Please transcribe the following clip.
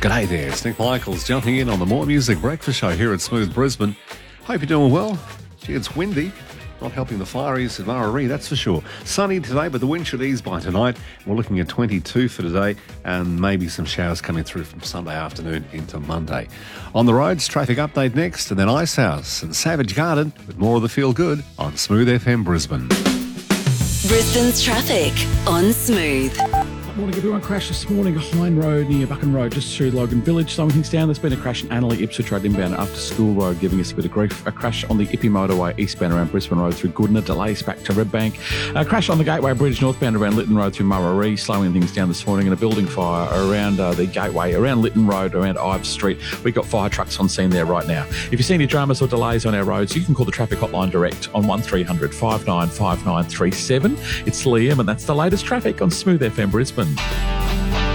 G'day there, it's Nick Michaels jumping in on the More Music Breakfast Show here at Smooth Brisbane. Hope you're doing well. Gee, it's windy. Not helping the fireys at Murray, that's for sure. Sunny today, but the wind should ease by tonight. We're looking at 22 for today and maybe some showers coming through from Sunday afternoon into Monday. On the roads, traffic update next, and then Icehouse and Savage Garden with more of the feel good on Smooth FM Brisbane. Brisbane's traffic on Smooth. Morning, everyone. Crash this morning, Hind Road near Buchan Road, just through Logan Village. Slowing things down. There's been a crash in Annerley, Ipswich Road inbound after School Road, giving us a bit of grief. A crash on the Ippy Motorway eastbound around Brisbane Road through Goodna. Delays back to Redbank. A crash on the Gateway Bridge northbound around Lytton Road through Murray, slowing things down this morning. And a building fire around the Gateway, around Lytton Road, around Ives Street. We've got fire trucks on scene there right now. If you see any dramas or delays on our roads, you can call the traffic hotline direct on 1300 595937. It's Liam, and that's the latest traffic on Smooth FM Brisbane.